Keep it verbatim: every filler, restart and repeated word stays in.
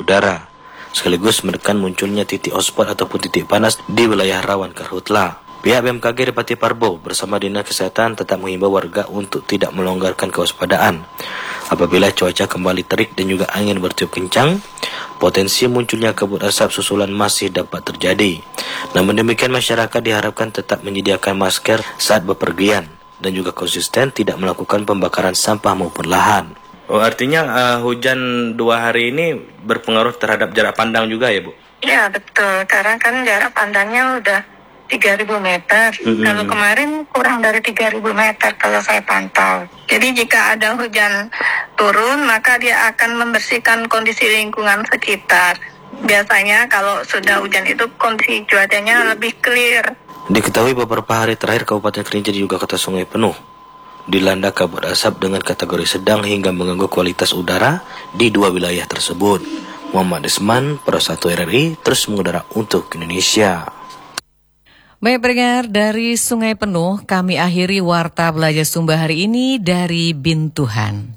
udara, sekaligus menekan munculnya titik hotspot ataupun titik panas di wilayah rawan karhutla. Pihak B M K G Depati Parbo bersama Dinas Kesehatan tetap menghimbau warga untuk tidak melonggarkan kewaspadaan. Apabila cuaca kembali terik dan juga angin bertiup kencang, potensi munculnya kabut asap susulan masih dapat terjadi. Namun demikian, masyarakat diharapkan tetap menyediakan masker saat bepergian dan juga konsisten tidak melakukan pembakaran sampah maupun lahan. Oh, artinya uh, hujan dua hari ini berpengaruh terhadap jarak pandang juga ya, Bu? Ya, betul. Karena kan jarak pandangnya udah tiga ribu meter. Mm-hmm. Kalau kemarin kurang dari tiga ribu meter kalau saya pantau. Jadi jika ada hujan turun, maka dia akan membersihkan kondisi lingkungan sekitar. Biasanya kalau sudah hujan itu kondisi cuacanya lebih clear. Diketahui beberapa hari terakhir Kabupaten Kerinci juga Kota Sungai Penuh dilanda kabut asap dengan kategori sedang hingga mengganggu kualitas udara di dua wilayah tersebut. Muhammad Desman, Pro satu R R I, terus mengudara untuk Indonesia. Baik pendengar, dari Sungai Penuh kami akhiri Warta Belajar Sumba hari ini dari Bintuhan.